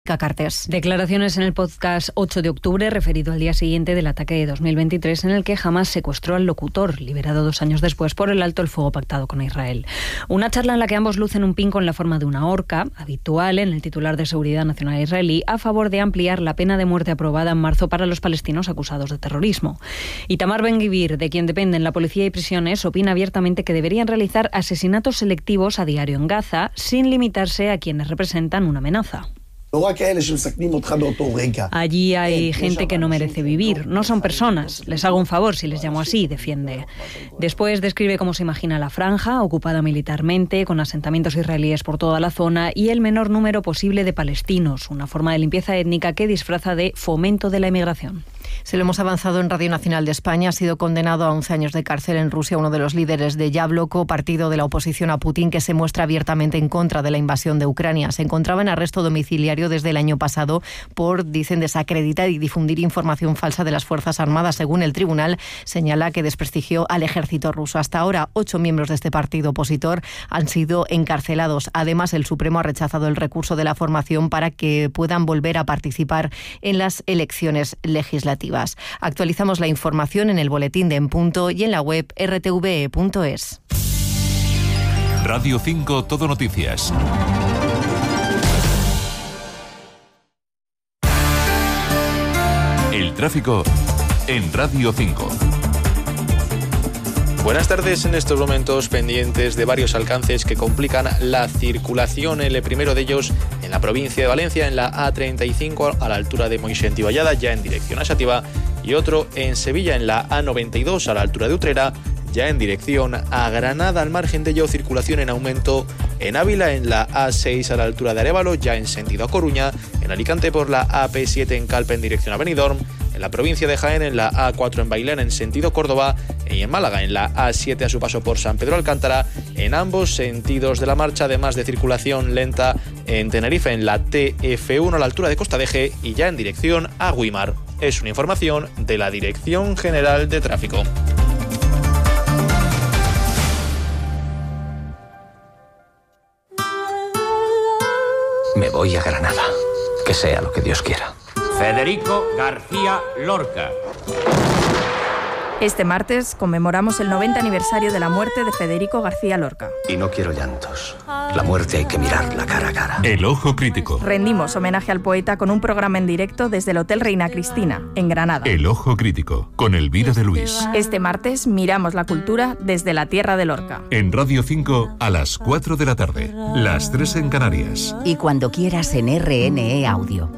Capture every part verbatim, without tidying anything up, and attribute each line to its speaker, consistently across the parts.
Speaker 1: Cartes.
Speaker 2: Declaraciones en el podcast ocho de octubre, referido al día siguiente del ataque de dos mil veintitrés, en el que Hamás secuestró al locutor, liberado dos años después por el alto el fuego pactado con Israel. Una charla en la que ambos lucen un pin con la forma de una horca, habitual en el titular de Seguridad Nacional israelí, a favor de ampliar la pena de muerte aprobada en marzo para los palestinos acusados de terrorismo. Itamar Ben-Gvir, de quien dependen la policía y prisiones, opina abiertamente que deberían realizar asesinatos selectivos a diario en Gaza, sin limitarse a quienes representan una amenaza. Allí hay gente que no merece vivir, no son personas. Les hago un favor si les llamo así, defiende. Después describe cómo se imagina la franja, ocupada militarmente, con asentamientos israelíes por toda la zona y el menor número posible de palestinos, una forma de limpieza étnica que disfraza de fomento de la emigración.
Speaker 1: Se lo hemos avanzado en Radio Nacional de España. Ha sido condenado a once años de cárcel en Rusia uno de los líderes de Yabloko, partido de la oposición a Putin, que se muestra abiertamente en contra de la invasión de Ucrania. Se encontraba en arresto domiciliario desde el año pasado por, dicen, desacreditar y difundir información falsa de las Fuerzas Armadas. Según el tribunal, señala que desprestigió al ejército ruso. Hasta ahora, ocho miembros de este partido opositor han sido encarcelados. Además, el Supremo ha rechazado el recurso de la formación para que puedan volver a participar en las elecciones legislativas. Actualizamos la información en el boletín de En Punto y en la web erre te ve punto es.
Speaker 3: Radio cinco Todo Noticias. El tráfico en Radio cinco.
Speaker 4: Buenas tardes. En estos momentos pendientes de varios alcances que complican la circulación. El primero de ellos en la provincia de Valencia, en la A treinta y cinco a la altura de Moixent y Vallada, ya en dirección a Xàtiva, y otro en Sevilla en la A noventa y dos a la altura de Utrera, ya en dirección a Granada. Al margen de ello, circulación en aumento en Ávila, en la A seis a la altura de Arévalo, ya en sentido a Coruña, en Alicante por la A P siete en Calpe en dirección a Benidorm, en la provincia de Jaén en la A cuatro en Bailén en sentido Córdoba y en Málaga en la A siete a su paso por San Pedro Alcántara, en ambos sentidos de la marcha, además de circulación lenta en Tenerife en la T F uno a la altura de Costa de Eje y ya en dirección a Güímar. Es una información de la Dirección General de Tráfico.
Speaker 5: Me voy a Granada, que sea lo que Dios quiera.
Speaker 6: Federico García Lorca.
Speaker 7: Este martes conmemoramos el noventa aniversario de la muerte de Federico García Lorca.
Speaker 5: Y no quiero llantos. La muerte hay que mirarla cara a cara.
Speaker 3: El Ojo Crítico.
Speaker 7: Rendimos homenaje al poeta con un programa en directo desde el Hotel Reina Cristina, en Granada.
Speaker 3: El Ojo Crítico, con Elvira de Luis.
Speaker 7: Este martes miramos la cultura desde la tierra de Lorca.
Speaker 3: En Radio cinco a las cuatro de la tarde, las tres en Canarias.
Speaker 8: Y cuando quieras en R N E Audio.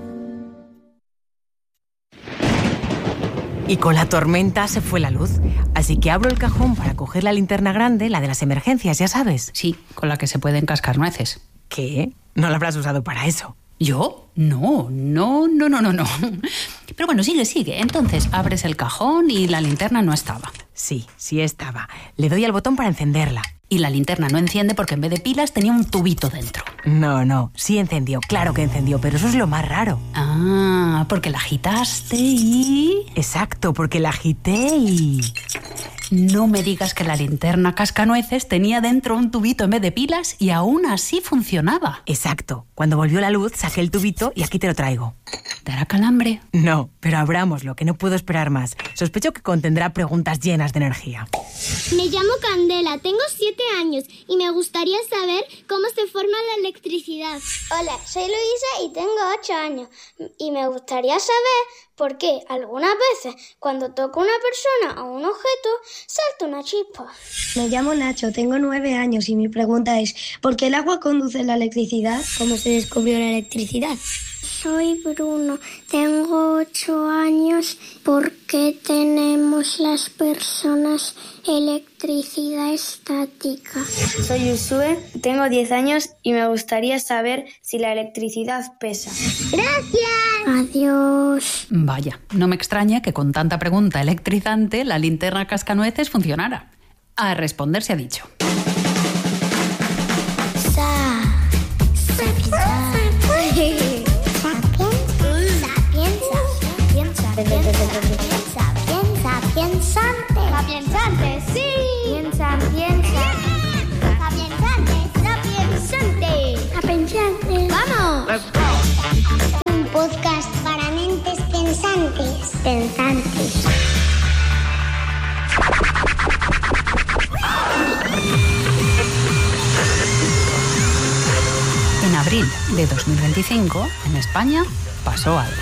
Speaker 9: Y con la tormenta se fue la luz, así que abro el cajón para coger la linterna grande, la de las emergencias, ya sabes.
Speaker 10: Sí, con la que se pueden cascar nueces.
Speaker 9: ¿Qué? ¿No la habrás usado para eso?
Speaker 10: ¿Yo? No, no, no, no, no, no. Pero bueno, sigue, sigue. Entonces abres el cajón y la linterna no estaba.
Speaker 9: Sí, sí estaba. Le doy al botón para encenderla.
Speaker 10: Y la linterna no enciende porque en vez de pilas tenía un tubito dentro.
Speaker 9: No, no, sí encendió, claro que encendió, pero eso es lo más raro.
Speaker 10: Ah, porque la agitaste y...
Speaker 9: Exacto, porque la agité y...
Speaker 10: No me digas que la linterna cascanueces tenía dentro un tubito en vez de pilas y aún así funcionaba.
Speaker 9: Exacto. Cuando volvió la luz, saqué el tubito y aquí te lo traigo.
Speaker 10: ¿Dará calambre?
Speaker 9: No, pero abrámoslo, que no puedo esperar más. Sospecho que contendrá preguntas llenas de energía.
Speaker 11: Me llamo Candela, tengo siete años y me gustaría saber cómo se forma la electricidad.
Speaker 12: Hola, soy Luisa y tengo ocho años y me gustaría saber por qué algunas veces cuando toco a una persona o un objeto salta una chispa.
Speaker 13: Me llamo Nacho, tengo nueve años y mi pregunta es ¿por qué el agua conduce la electricidad? ¿Cómo se descubrió la electricidad?
Speaker 11: Soy Bruno, tengo ocho años. ¿Por qué tenemos las personas electricidad estática?
Speaker 14: Soy Usue, tengo diez años y me gustaría saber si la electricidad pesa.
Speaker 11: ¡Gracias! Adiós.
Speaker 10: Vaya, no me extraña que con tanta pregunta electrizante la linterna cascanueces funcionara. A responder se ha dicho.
Speaker 11: Sa, sa, Sapiensante. Sapiensante, sí. Piensa, piensa. Sapiensante. Sapiensante. Sapiensante. ¡Vamos! pensantes.
Speaker 10: En abril de dos mil veinticinco, en España, pasó algo.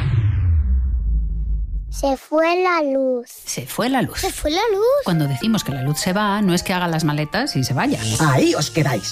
Speaker 11: Se fue la luz.
Speaker 10: Se fue la luz.
Speaker 11: Se fue la luz.
Speaker 10: Cuando decimos que la luz se va, no es que hagan las maletas y se vayan.
Speaker 15: Ahí os quedáis.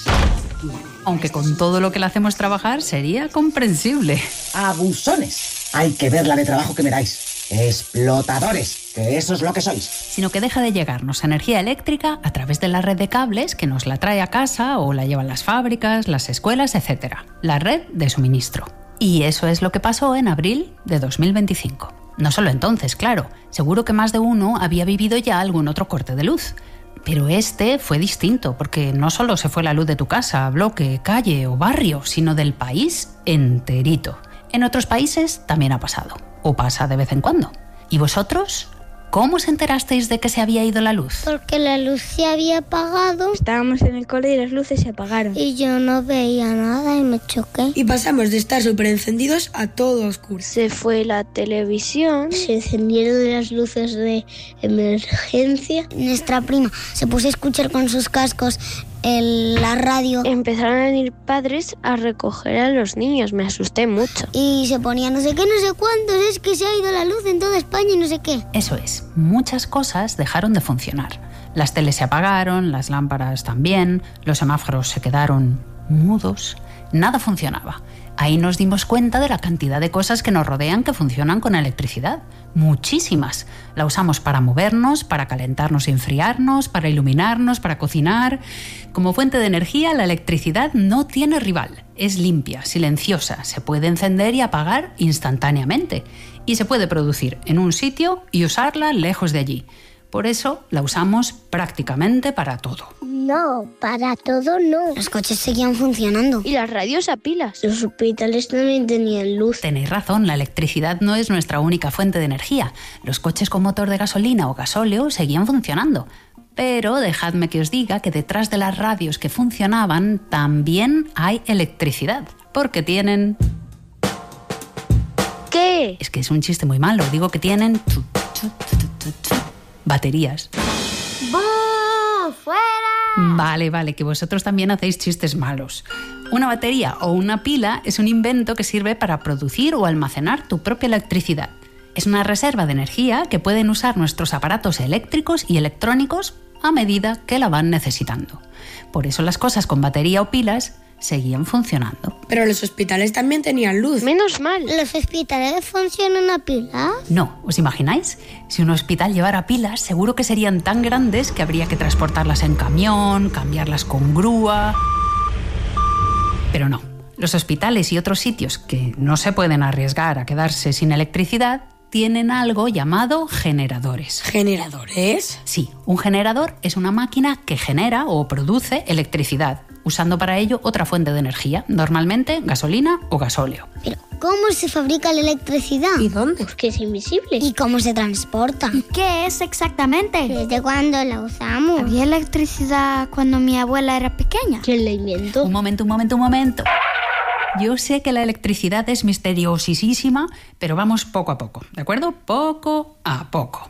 Speaker 10: Aunque con todo lo que le hacemos trabajar sería comprensible.
Speaker 15: Abusones. Hay que ver la de trabajo que me dais. Explotadores, que eso es lo que sois.
Speaker 10: Sino que deja de llegarnos energía eléctrica a través de la red de cables que nos la trae a casa o la llevan las fábricas, las escuelas, etcétera. La red de suministro. Y eso es lo que pasó en abril de dos mil veinticinco. No solo entonces, claro. Seguro que más de uno había vivido ya algún otro corte de luz. Pero este fue distinto, porque no solo se fue la luz de tu casa, bloque, calle o barrio, sino del país enterito. En otros países también ha pasado. O pasa de vez en cuando. ¿Y vosotros? ¿Cómo os enterasteis de que se había ido la luz?
Speaker 11: Porque la luz se había apagado.
Speaker 16: Estábamos en el cole y las luces se apagaron.
Speaker 11: Y yo no veía nada y me choqué.
Speaker 16: Y pasamos de estar súper encendidos a todo oscuro.
Speaker 14: Se fue la televisión.
Speaker 13: Se encendieron las luces de emergencia.
Speaker 11: Nuestra prima se puso a escuchar con sus cascos en la radio.
Speaker 14: Empezaron a venir padres a recoger a los niños. Me asusté mucho.
Speaker 11: Y se ponía no sé qué, no sé cuántos. Es que se ha ido la luz en toda España y no sé qué.
Speaker 10: Eso es. Muchas cosas dejaron de funcionar. Las teles se apagaron, las lámparas también, los semáforos se quedaron mudos. Nada funcionaba. Ahí nos dimos cuenta de la cantidad de cosas que nos rodean que funcionan con electricidad. Muchísimas. La usamos para movernos, para calentarnos y enfriarnos, para iluminarnos, para cocinar. Como fuente de energía, la electricidad no tiene rival. Es limpia, silenciosa, se puede encender y apagar instantáneamente. Y se puede producir en un sitio y usarla lejos de allí. Por eso la usamos prácticamente para todo.
Speaker 11: No, para todo no. Los coches seguían funcionando.
Speaker 14: Y las radios a pilas.
Speaker 13: Los hospitales también tenían luz.
Speaker 10: Tenéis razón, la electricidad no es nuestra única fuente de energía. Los coches con motor de gasolina o gasóleo seguían funcionando. Pero dejadme que os diga que detrás de las radios que funcionaban también hay electricidad. Porque tienen...
Speaker 14: ¿Qué?
Speaker 10: Es que es un chiste muy malo. Digo que tienen... baterías.
Speaker 11: ¡Bú! ¡Fuera!
Speaker 10: Vale, vale, que vosotros también hacéis chistes malos. Una batería o una pila es un invento que sirve para producir o almacenar tu propia electricidad. Es una reserva de energía que pueden usar nuestros aparatos eléctricos y electrónicos a medida que la van necesitando. Por eso las cosas con batería o pilas seguían funcionando.
Speaker 16: Pero los hospitales también tenían luz.
Speaker 14: Menos mal.
Speaker 11: ¿Los hospitales funcionan a pilas?
Speaker 10: No, ¿os imagináis? Si un hospital llevara pilas, seguro que serían tan grandes que habría que transportarlas en camión, cambiarlas con grúa... Pero no. Los hospitales y otros sitios que no se pueden arriesgar a quedarse sin electricidad tienen algo llamado generadores.
Speaker 16: ¿Generadores?
Speaker 10: Sí, un generador es una máquina que genera o produce electricidad, usando para ello otra fuente de energía, normalmente gasolina o gasóleo.
Speaker 11: Pero, ¿cómo se fabrica la electricidad?
Speaker 16: ¿Y dónde?
Speaker 13: Porque es invisible.
Speaker 11: ¿Y cómo se transporta?
Speaker 17: ¿Y qué es exactamente?
Speaker 11: ¿Desde cuándo la usamos?
Speaker 17: ¿Había electricidad cuando mi abuela era pequeña?
Speaker 13: ¿Quién la inventó?
Speaker 10: Un momento, un momento, un momento. Yo sé que la electricidad es misteriosísima, pero vamos poco a poco, ¿de acuerdo? Poco a poco.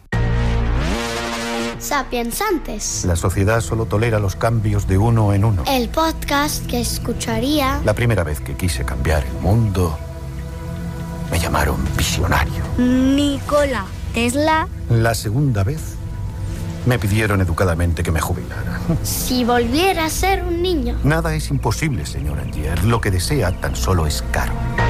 Speaker 17: Sapiensantes.
Speaker 18: La sociedad solo tolera los cambios de uno en uno.
Speaker 17: El podcast que escucharía...
Speaker 18: La primera vez que quise cambiar el mundo, me llamaron visionario.
Speaker 17: Nikola Tesla.
Speaker 18: La segunda vez, me pidieron educadamente que me jubilara.
Speaker 17: Si volviera a ser un niño.
Speaker 18: Nada es imposible, señor Angier. Lo que desea tan solo es caro.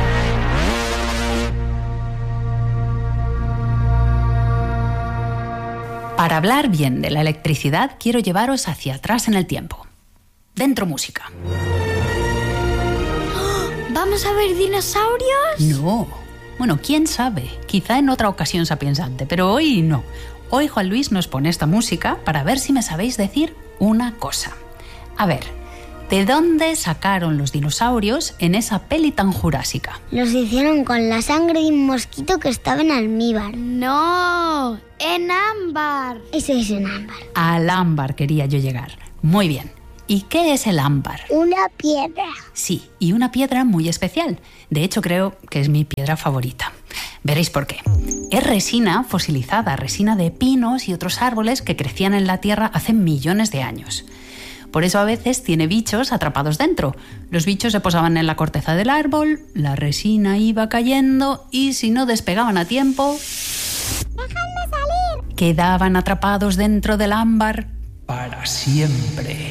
Speaker 10: Para hablar bien de la electricidad, quiero llevaros hacia atrás en el tiempo. Dentro música.
Speaker 17: ¿Vamos a ver dinosaurios?
Speaker 10: No. Bueno, quién sabe. Quizá en otra ocasión sapiensante, pero hoy no. Hoy Juan Luis nos pone esta música para ver si me sabéis decir una cosa. A ver, ¿de dónde sacaron los dinosaurios en esa peli tan jurásica?
Speaker 11: Los hicieron con la sangre de un mosquito que estaba en almíbar.
Speaker 17: No, en ámbar.
Speaker 11: Ese es en ámbar.
Speaker 10: Al ámbar quería yo llegar. Muy bien. ¿Y qué es el ámbar?
Speaker 11: Una piedra.
Speaker 10: Sí, y una piedra muy especial. De hecho, creo que es mi piedra favorita. Veréis por qué. Es resina fosilizada, resina de pinos y otros árboles que crecían en la tierra hace millones de años. Por eso a veces tiene bichos atrapados dentro. Los bichos se posaban en la corteza del árbol, la resina iba cayendo y si no despegaban a tiempo...
Speaker 17: ¡Dejadme salir!
Speaker 10: Quedaban atrapados dentro del ámbar para siempre.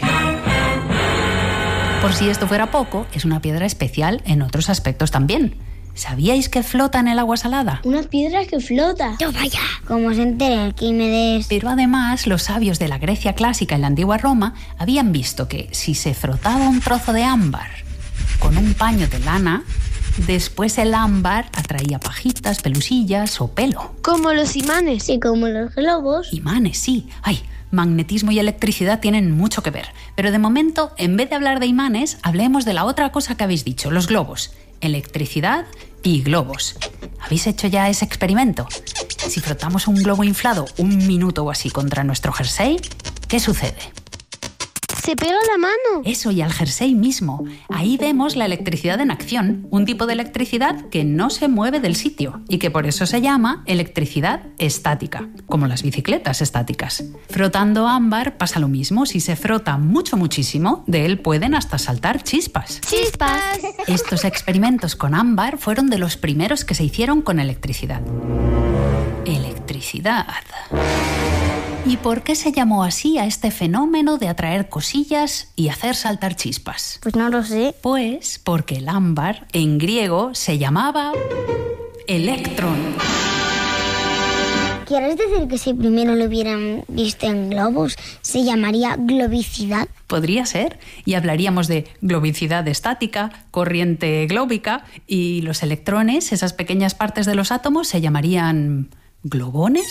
Speaker 10: Por si esto fuera poco, es una piedra especial en otros aspectos también. ¿Sabíais que flota en el agua salada?
Speaker 13: Una piedra que flota.
Speaker 17: ¡Yo vaya!
Speaker 13: ¿Cómo se entera Arquímedes?
Speaker 10: Pero además, los sabios de la Grecia clásica y la antigua Roma habían visto que si se frotaba un trozo de ámbar con un paño de lana, después el ámbar atraía pajitas, pelusillas o pelo.
Speaker 13: Como los imanes. Y como los globos.
Speaker 10: Imanes, sí. Ay, magnetismo y electricidad tienen mucho que ver. Pero de momento, en vez de hablar de imanes, hablemos de la otra cosa que habéis dicho, los globos. Electricidad y globos. ¿Habéis hecho ya ese experimento? Si frotamos un globo inflado un minuto o así contra nuestro jersey, ¿qué sucede?
Speaker 13: Se pega la mano.
Speaker 10: Eso, y al jersey mismo. Ahí vemos la electricidad en acción, un tipo de electricidad que no se mueve del sitio y que por eso se llama electricidad estática, como las bicicletas estáticas. Frotando ámbar pasa lo mismo. Si se frota mucho, muchísimo, de él pueden hasta saltar chispas.
Speaker 17: ¡Chispas!
Speaker 10: Estos experimentos con ámbar fueron de los primeros que se hicieron con electricidad. Electricidad. ¿Y por qué se llamó así a este fenómeno de atraer cosillas y hacer saltar chispas?
Speaker 13: Pues no lo sé.
Speaker 10: Pues porque el ámbar, en griego, se llamaba electrón.
Speaker 13: ¿Quieres decir que si primero lo hubieran visto en globos, se llamaría globicidad?
Speaker 10: Podría ser, y hablaríamos de globicidad estática, corriente glóbica, y los electrones, esas pequeñas partes de los átomos, se llamarían globones.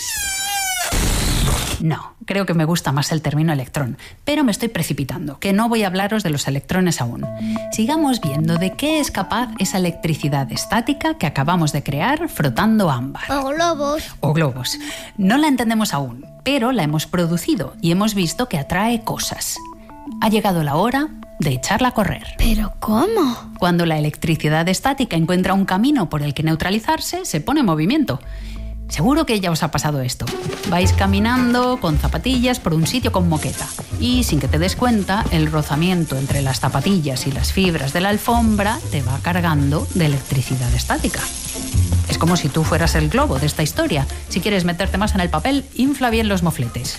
Speaker 10: No, creo que me gusta más el término electrón, pero me estoy precipitando, que no voy a hablaros de los electrones aún. Sigamos viendo de qué es capaz esa electricidad estática que acabamos de crear frotando ámbar.
Speaker 17: O globos.
Speaker 10: O globos. No la entendemos aún, pero la hemos producido y hemos visto que atrae cosas. Ha llegado la hora de echarla a correr.
Speaker 17: ¿Pero cómo?
Speaker 10: Cuando la electricidad estática encuentra un camino por el que neutralizarse, se pone en movimiento. Seguro que ya os ha pasado esto. Vais caminando con zapatillas por un sitio con moqueta y, sin que te des cuenta, el rozamiento entre las zapatillas y las fibras de la alfombra te va cargando de electricidad estática. Es como si tú fueras el globo de esta historia. Si quieres meterte más en el papel, infla bien los mofletes.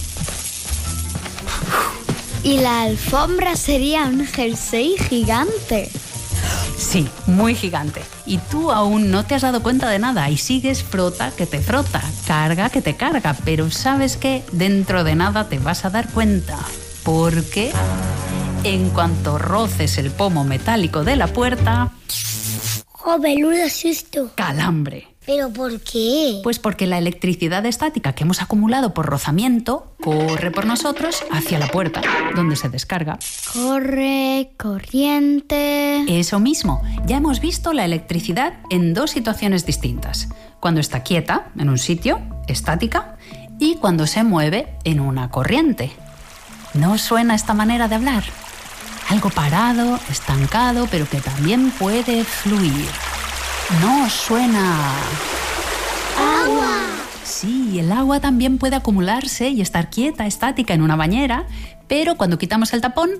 Speaker 17: Y la alfombra sería un jersey gigante.
Speaker 10: Sí, muy gigante. Y tú aún no te has dado cuenta de nada y sigues frota que te frota, carga que te carga. Pero ¿sabes qué? Dentro de nada te vas a dar cuenta. Porque en cuanto roces el pomo metálico de la puerta...
Speaker 13: ¡Oh, menudo susto!
Speaker 10: ¡Calambre!
Speaker 13: ¿Pero por qué?
Speaker 10: Pues porque la electricidad estática que hemos acumulado por rozamiento corre por nosotros hacia la puerta, donde se descarga.
Speaker 17: Corre, corriente...
Speaker 10: Eso mismo. Ya hemos visto la electricidad en dos situaciones distintas. Cuando está quieta, en un sitio, estática, y cuando se mueve en una corriente. ¿No os suena esta manera de hablar? Algo parado, estancado, pero que también puede fluir. ¿No os suena?
Speaker 17: ¡Agua!
Speaker 10: Sí, el agua también puede acumularse y estar quieta, estática en una bañera, pero cuando quitamos el tapón,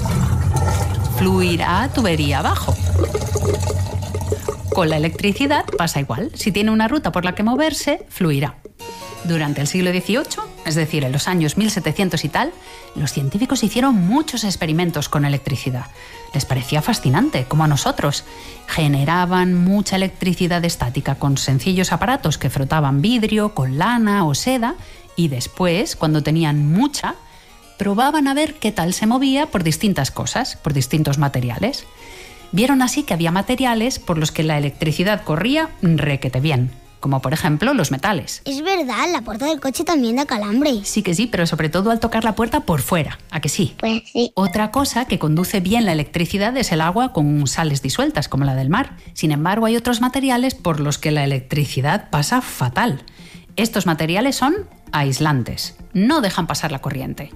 Speaker 10: fluirá tubería abajo. Con la electricidad pasa igual. Si tiene una ruta por la que moverse, fluirá. Durante el siglo dieciocho, es decir, en los años mil setecientos y tal, los científicos hicieron muchos experimentos con electricidad. Les parecía fascinante, como a nosotros. Generaban mucha electricidad estática con sencillos aparatos que frotaban vidrio, con lana o seda, y después, cuando tenían mucha, probaban a ver qué tal se movía por distintas cosas, por distintos materiales. Vieron así que había materiales por los que la electricidad corría requete bien, como por ejemplo los metales.
Speaker 13: Es verdad, la puerta del coche también da calambre.
Speaker 10: Sí que sí, pero sobre todo al tocar la puerta por fuera, ¿a que sí?
Speaker 13: Pues sí.
Speaker 10: Otra cosa que conduce bien la electricidad es el agua con sales disueltas, como la del mar. Sin embargo, hay otros materiales por los que la electricidad pasa fatal. Estos materiales son aislantes, no dejan pasar la corriente.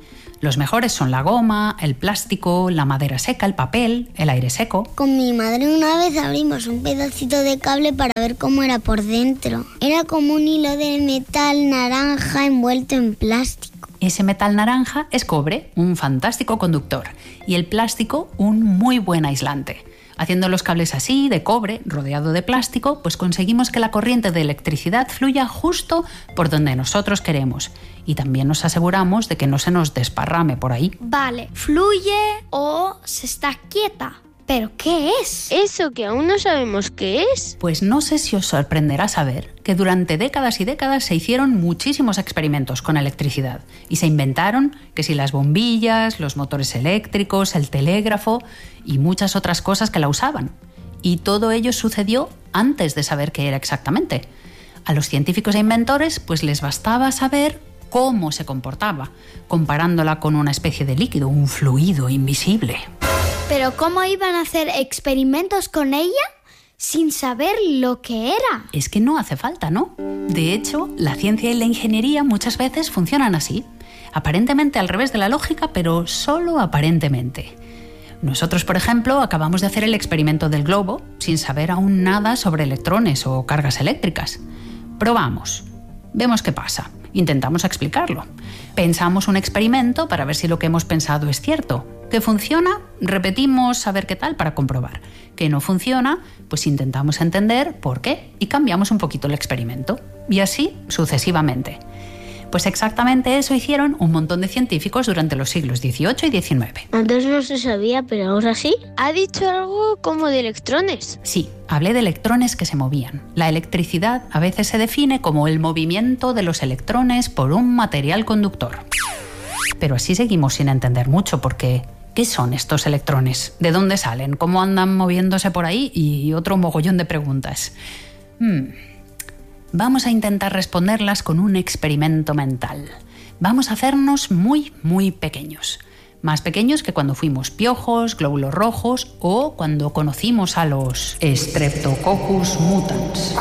Speaker 10: Los mejores son la goma, el plástico, la madera seca, el papel, el aire seco.
Speaker 12: Con mi madre una vez abrimos un pedacito de cable para ver cómo era por dentro. Era como un hilo de metal naranja envuelto en plástico.
Speaker 10: Ese metal naranja es cobre, un fantástico conductor, y el plástico un muy buen aislante. Haciendo los cables así, de cobre, rodeado de plástico, pues conseguimos que la corriente de electricidad fluya justo por donde nosotros queremos. Y también nos aseguramos de que no se nos desparrame por ahí.
Speaker 17: Vale, fluye o se está quieta. ¿Pero qué es?
Speaker 19: Eso que aún no sabemos qué es.
Speaker 10: Pues no sé si os sorprenderá saber que durante décadas y décadas se hicieron muchísimos experimentos con electricidad y se inventaron que si las bombillas, los motores eléctricos, el telégrafo y muchas otras cosas que la usaban. Y todo ello sucedió antes de saber qué era exactamente. A los científicos e inventores pues les bastaba saber cómo se comportaba, comparándola con una especie de líquido, un fluido invisible.
Speaker 17: ¿Pero cómo iban a hacer experimentos con ella sin saber lo que era?
Speaker 10: Es que no hace falta, ¿no? De hecho, la ciencia y la ingeniería muchas veces funcionan así. Aparentemente al revés de la lógica, pero solo aparentemente. Nosotros, por ejemplo, acabamos de hacer el experimento del globo sin saber aún nada sobre electrones o cargas eléctricas. Probamos. Vemos qué pasa. Intentamos explicarlo. Pensamos un experimento para ver si lo que hemos pensado es cierto. ¿Que funciona? Repetimos a ver qué tal para comprobar. ¿Que no funciona? Pues intentamos entender por qué y cambiamos un poquito el experimento. Y así sucesivamente. Pues exactamente eso hicieron un montón de científicos durante los siglos dieciocho y diecinueve.
Speaker 19: Antes no se sabía, pero ahora sí. ¿Ha dicho algo como de electrones?
Speaker 10: Sí, hablé de electrones que se movían. La electricidad a veces se define como el movimiento de los electrones por un material conductor. Pero así seguimos sin entender mucho porque ¿qué son estos electrones? ¿De dónde salen? ¿Cómo andan moviéndose por ahí? Y otro mogollón de preguntas. Hmm... Vamos a intentar responderlas con un experimento mental. Vamos a hacernos muy, muy pequeños. Más pequeños que cuando fuimos piojos, glóbulos rojos o cuando conocimos a los Streptococcus mutans.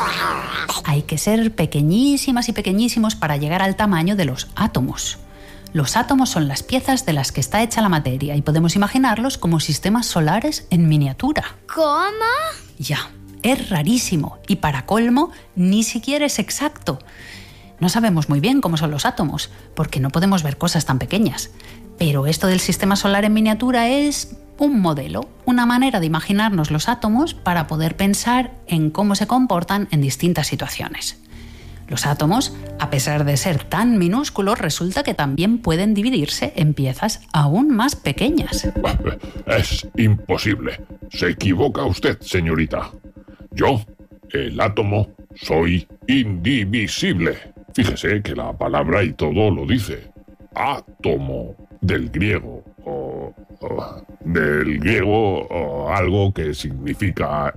Speaker 10: Hay que ser pequeñísimas y pequeñísimos para llegar al tamaño de los átomos. Los átomos son las piezas de las que está hecha la materia y podemos imaginarlos como sistemas solares en miniatura.
Speaker 17: ¿Cómo?
Speaker 10: Ya. Es rarísimo y para colmo ni siquiera es exacto. No sabemos muy bien cómo son los átomos, porque no podemos ver cosas tan pequeñas. Pero esto del sistema solar en miniatura es un modelo, una manera de imaginarnos los átomos para poder pensar en cómo se comportan en distintas situaciones. Los átomos, a pesar de ser tan minúsculos, resulta que también pueden dividirse en piezas aún más pequeñas.
Speaker 20: Es imposible. Se equivoca usted, señorita. Yo, el átomo, soy indivisible. Fíjese que la palabra y todo lo dice. Átomo, del griego, o, o del griego, o algo que significa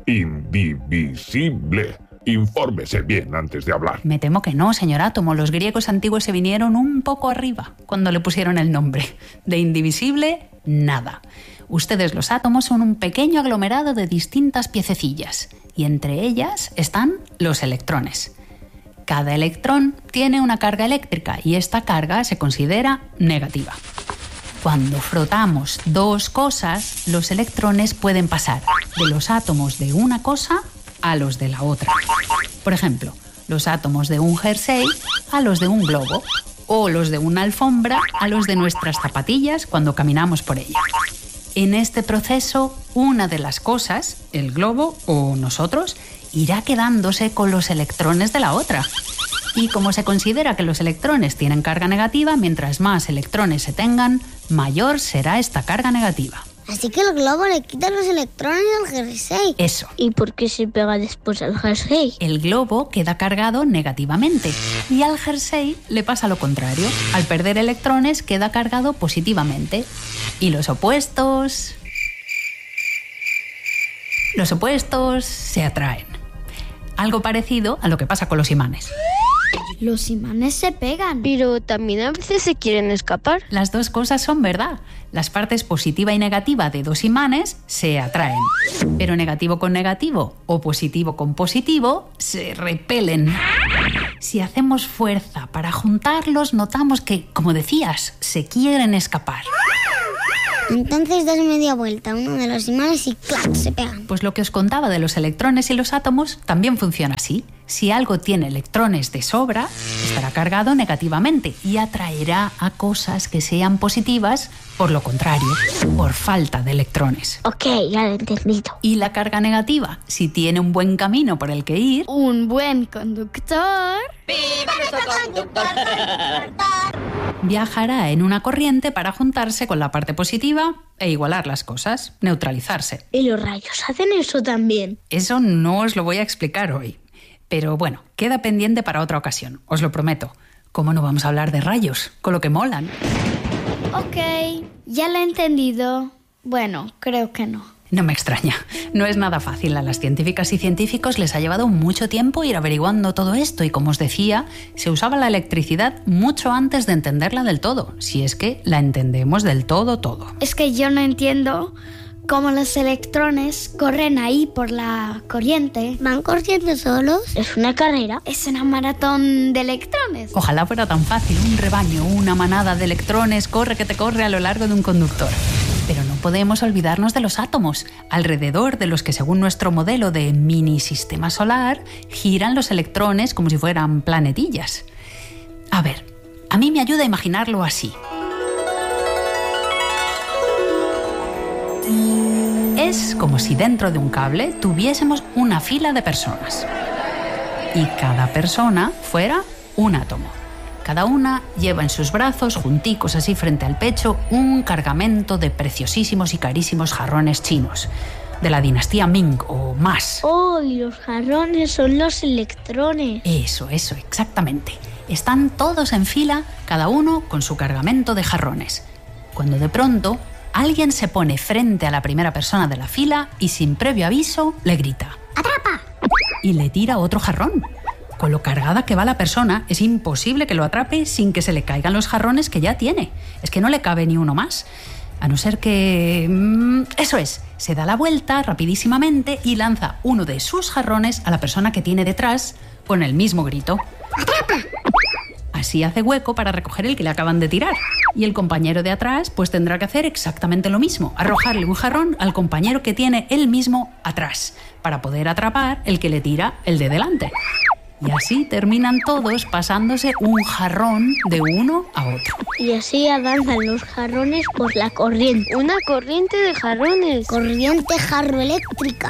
Speaker 20: indivisible. Infórmese bien antes de hablar.
Speaker 10: Me temo que no, señor átomo. Los griegos antiguos se vinieron un poco arriba cuando le pusieron el nombre. De indivisible, nada. Ustedes, los átomos, son un pequeño aglomerado de distintas piececillas. Y entre ellas están los electrones. Cada electrón tiene una carga eléctrica y esta carga se considera negativa. Cuando frotamos dos cosas, los electrones pueden pasar de los átomos de una cosa a los de la otra. Por ejemplo, los átomos de un jersey a los de un globo o los de una alfombra a los de nuestras zapatillas cuando caminamos por ella. En este proceso, una de las cosas, el globo o nosotros, irá quedándose con los electrones de la otra. Y como se considera que los electrones tienen carga negativa, mientras más electrones se tengan, mayor será esta carga negativa.
Speaker 12: Así que el globo le quita los electrones al jersey.
Speaker 10: Eso.
Speaker 19: ¿Y por qué se pega después al jersey?
Speaker 10: El globo queda cargado negativamente y al jersey le pasa lo contrario. Al perder electrones queda cargado positivamente. Y los opuestos... Los opuestos se atraen. Algo parecido a lo que pasa con los imanes.
Speaker 17: Los imanes se pegan.
Speaker 19: Pero también a veces se quieren escapar.
Speaker 10: Las dos cosas son verdad. Las partes positiva y negativa de dos imanes se atraen. Pero negativo con negativo o positivo con positivo se repelen. Si hacemos fuerza para juntarlos, notamos que, como decías, se quieren escapar.
Speaker 13: Entonces das media vuelta a uno de los imanes y ¡clac!, se pegan.
Speaker 10: Pues lo que os contaba de los electrones y los átomos también funciona así. Si algo tiene electrones de sobra, estará cargado negativamente y atraerá a cosas que sean positivas, por lo contrario, por falta de electrones.
Speaker 13: Ok, ya lo he entendido.
Speaker 10: Y la carga negativa, si tiene un buen camino por el que ir...
Speaker 17: Un buen conductor...
Speaker 21: ¡Viva nuestro conductor!
Speaker 10: Viajará en una corriente para juntarse con la parte positiva e igualar las cosas, neutralizarse.
Speaker 13: ¿Y los rayos hacen eso también?
Speaker 10: Eso no os lo voy a explicar hoy. Pero bueno, queda pendiente para otra ocasión, os lo prometo. ¿Cómo no vamos a hablar de rayos? Con lo que molan.
Speaker 17: Ok, ya lo he entendido. Bueno, creo que no.
Speaker 10: No me extraña. No es nada fácil. A las científicas y científicos les ha llevado mucho tiempo ir averiguando todo esto y, como os decía, se usaba la electricidad mucho antes de entenderla del todo, si es que la entendemos del todo todo.
Speaker 17: Es que yo no entiendo cómo los electrones corren ahí por la corriente.
Speaker 13: ¿Van corriendo solos? ¿Es una carrera?
Speaker 17: Es una maratón de electrones.
Speaker 10: Ojalá fuera tan fácil. Un rebaño, una manada de electrones corre que te corre a lo largo de un conductor. Pero no podemos olvidarnos de los átomos, alrededor de los que, según nuestro modelo de mini sistema solar, giran los electrones como si fueran planetillas. A ver, a mí me ayuda a imaginarlo así. Es como si dentro de un cable tuviésemos una fila de personas. Y cada persona fuera un átomo. Cada una lleva en sus brazos, junticos así frente al pecho, un cargamento de preciosísimos y carísimos jarrones chinos, de la dinastía Ming o más.
Speaker 13: ¡Oh, y los jarrones son los electrones!
Speaker 10: Eso, eso, exactamente. Están todos en fila, cada uno con su cargamento de jarrones. Cuando de pronto alguien se pone frente a la primera persona de la fila y sin previo aviso le grita ¡atrapa! Y le tira otro jarrón. Con lo cargada que va la persona, es imposible que lo atrape sin que se le caigan los jarrones que ya tiene. Es que no le cabe ni uno más. A no ser que... Mmm, eso es, se da la vuelta rapidísimamente y lanza uno de sus jarrones a la persona que tiene detrás con el mismo grito. ¡Atrapa! Así hace hueco para recoger el que le acaban de tirar. Y el compañero de atrás pues tendrá que hacer exactamente lo mismo, arrojarle un jarrón al compañero que tiene él mismo atrás, para poder atrapar el que le tira el de delante. Y así terminan todos pasándose un jarrón de uno a otro.
Speaker 13: Y así avanzan los jarrones por la corriente.
Speaker 19: Una corriente de jarrones.
Speaker 13: Corriente jarroeléctrica.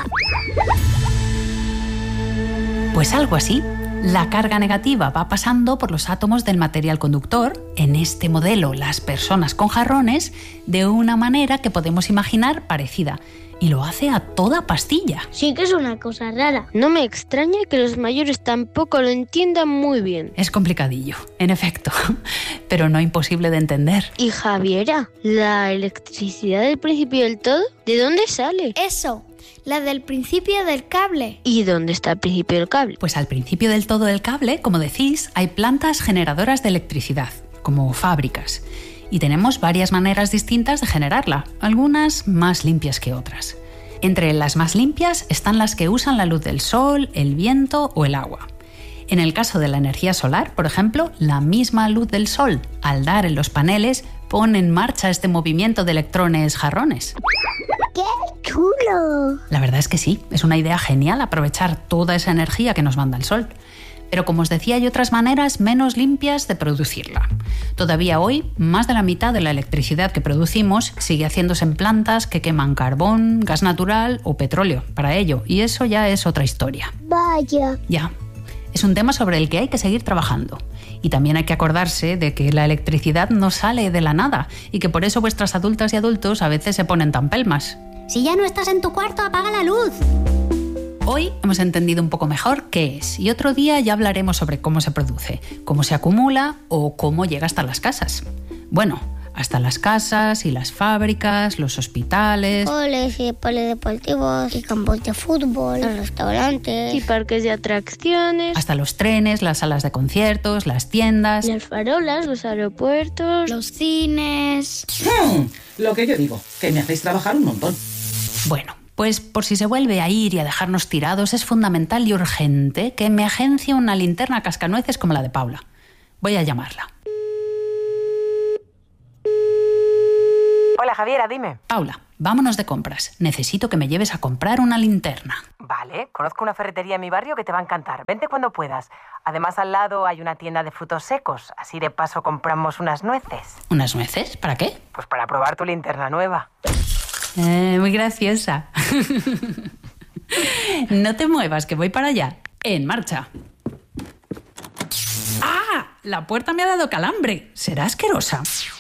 Speaker 10: Pues algo así. La carga negativa va pasando por los átomos del material conductor, en este modelo las personas con jarrones, de una manera que podemos imaginar parecida. Y lo hace a toda pastilla.
Speaker 13: Sí que es una cosa rara.
Speaker 19: No me extraña que los mayores tampoco lo entiendan muy bien.
Speaker 10: Es complicadillo, en efecto, pero no imposible de entender.
Speaker 19: Y Javiera, ¿la electricidad del principio del todo? ¿De dónde sale?
Speaker 17: Eso, la del principio del cable.
Speaker 19: ¿Y dónde está el principio del cable?
Speaker 10: Pues al principio del todo del cable, como decís, hay plantas generadoras de electricidad, como fábricas. Y tenemos varias maneras distintas de generarla, algunas más limpias que otras. Entre las más limpias están las que usan la luz del sol, el viento o el agua. En el caso de la energía solar, por ejemplo, la misma luz del sol, al dar en los paneles, pone en marcha este movimiento de electrones jarrones.
Speaker 13: ¡Qué chulo!
Speaker 10: La verdad es que sí, es una idea genial aprovechar toda esa energía que nos manda el sol. Pero como os decía, hay otras maneras menos limpias de producirla. Todavía hoy, más de la mitad de la electricidad que producimos sigue haciéndose en plantas que queman carbón, gas natural o petróleo para ello, y eso ya es otra historia.
Speaker 13: Vaya.
Speaker 10: Ya. Es un tema sobre el que hay que seguir trabajando. Y también hay que acordarse de que la electricidad no sale de la nada y que por eso vuestras adultas y adultos a veces se ponen tan pelmas.
Speaker 13: Si ya no estás en tu cuarto, apaga la luz.
Speaker 10: Hoy hemos entendido un poco mejor qué es y otro día ya hablaremos sobre cómo se produce, cómo se acumula o cómo llega hasta las casas. Bueno, hasta las casas y las fábricas, los hospitales,
Speaker 19: coles y polideportivos y campos de fútbol, los restaurantes
Speaker 2: y parques de atracciones,
Speaker 10: hasta los trenes, las salas de conciertos, las tiendas,
Speaker 2: las farolas, los aeropuertos,
Speaker 17: los cines.
Speaker 15: Hmm, lo que yo digo, que me hacéis trabajar un montón.
Speaker 10: Bueno, pues por si se vuelve a ir y a dejarnos tirados, es fundamental y urgente que me agencie una linterna cascanueces como la de Paula. Voy a llamarla.
Speaker 9: Hola, Javiera, dime.
Speaker 10: Paula, vámonos de compras. Necesito que me lleves a comprar una linterna.
Speaker 9: Vale, conozco una ferretería en mi barrio que te va a encantar. Vente cuando puedas. Además, al lado hay una tienda de frutos secos. Así de paso compramos unas nueces.
Speaker 10: ¿Unas nueces? ¿Para qué?
Speaker 9: Pues para probar tu linterna nueva.
Speaker 10: Eh, muy graciosa. No te muevas, que voy para allá. En marcha. ¡Ah! La puerta me ha dado calambre. Será asquerosa.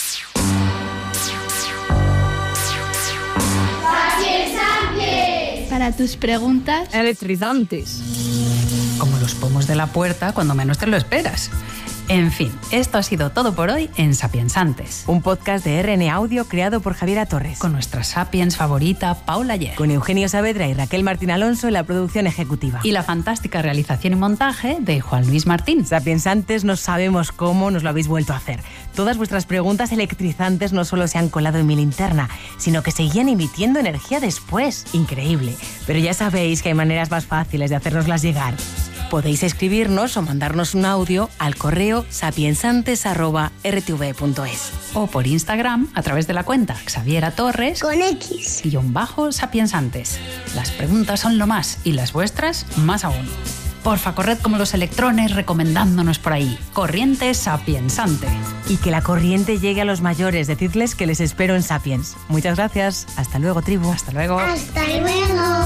Speaker 17: Para tus preguntas
Speaker 16: electrizantes.
Speaker 10: Como los pomos de la puerta cuando menos te lo esperas. En fin, esto ha sido todo por hoy en Sapiensantes.
Speaker 9: Un podcast de R N A Audio creado por Javiera Torres.
Speaker 10: Con nuestra Sapiens favorita, Paula Ayer.
Speaker 9: Con Eugenio Saavedra y Raquel Martín Alonso en la producción ejecutiva.
Speaker 10: Y la fantástica realización y montaje de Juan Luis Martín.
Speaker 9: Sapiensantes, no sabemos cómo nos lo habéis vuelto a hacer. Todas vuestras preguntas electrizantes no solo se han colado en mi linterna, sino que seguían emitiendo energía después. Increíble. Pero ya sabéis que hay maneras más fáciles de hacernoslas llegar. Podéis escribirnos o mandarnos un audio al correo sapiensantes arroba r t v punto es
Speaker 10: o por Instagram a través de la cuenta Xaviera Torres
Speaker 19: con X
Speaker 10: guión bajo Sapiensantes. Las preguntas son lo más y las vuestras más aún. Porfa, corred como los electrones recomendándonos por ahí. Corriente sapiensante.
Speaker 9: Y que la corriente llegue a los mayores. Decidles que les espero en Sapiens. Muchas gracias. Hasta luego, tribu.
Speaker 10: Hasta luego.
Speaker 19: Hasta luego.